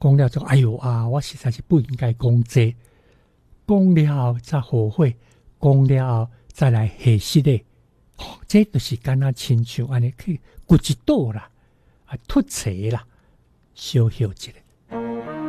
讲了就哎呦啊，我实在是不应该讲这，讲了后再后悔，讲了后再来下息的，这就是敢若亲像安尼去骨一倒啦，啊脱槽啦，小休一下。